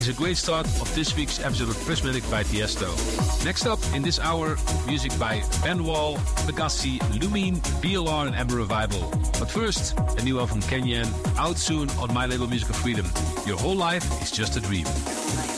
It's a great start of this week's episode of Prismatic by Tiesto. Next up in this hour, music by Ben Wall, Pegassi, Lumine, BLR and Amber Revival. But first, a new album from Kenyan, out soon on my label Music of Freedom. Your whole life is just a dream.